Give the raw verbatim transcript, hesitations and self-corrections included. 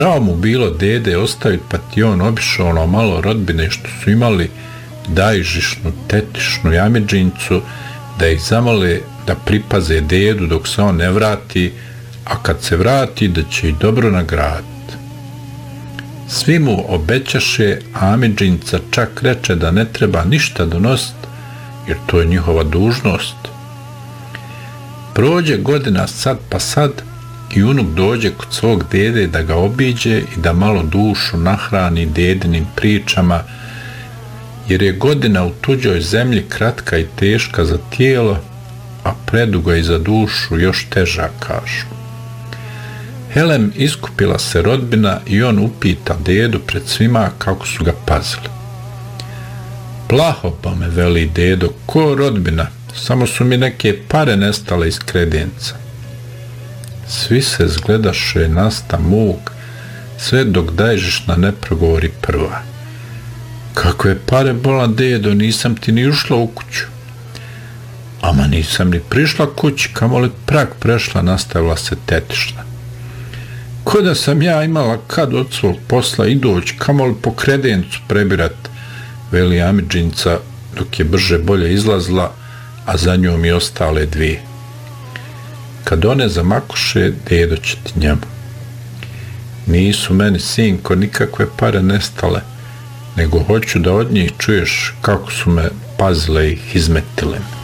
Žao mu bilo dede ostaviti, pa ti on obišao ono malo rodbine što su imali, dajžišnu, tetišnu Amidžincu, da ih zamole da pripaze dedu dok se on ne vrati, a kad se vrati da će ih dobro nagraditi. Svi mu obećaše, a Amidžinca čak reče da ne treba ništa donositi, jer to je njihova dužnost. Prođe godina sad pa sad i unuk dođe kod svog dede da ga obiđe i da malo dušu nahrani dedinim pričama, jer je godina u tuđoj zemlji kratka i teška za tijelo, a preduga i za dušu još teža, kažu. Helem iskupila se rodbina i on upita dedu pred svima kako su ga pazili. Plaho pa me, veli dedo, ko rodbina, samo su mi neke pare nestale iz kredenca. Svi se zgledaše, nasta muk, sve dok Dajžišna ne progovori prva. Kako je pare bola, dedo, nisam ti ni ušla u kuću. Ama nisam ni prišla kući, kamoli prag prešla, nastavila se tetišna. Ko da sam ja imala kad od svog posla i doći, kamoli po kredencu prebirat, veli Amidžinca, dok je brže bolje izlazla, a za njom i ostale dvije. Kad one zamakuše, dedo će ti njemu. Nisu meni, sinko, nikakve pare nestale, nego hoću da od njih čuješ kako su me pazile i izmetile.